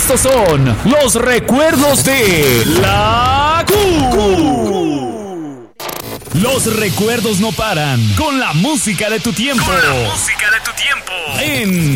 Estos son los recuerdos de la Q. Los recuerdos no paran con la música de tu tiempo. En